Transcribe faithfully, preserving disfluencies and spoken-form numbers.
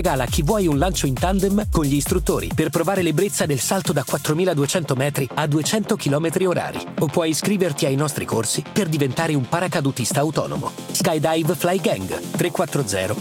regala a chi vuoi un lancio in tandem con gli istruttori per provare l'ebbrezza del salto da quattromiladuecento metri a duecento chilometri orari. O puoi iscriverti ai nostri corsi per diventare un paracadutista autonomo. Skydive Fly Gang tre quattro zero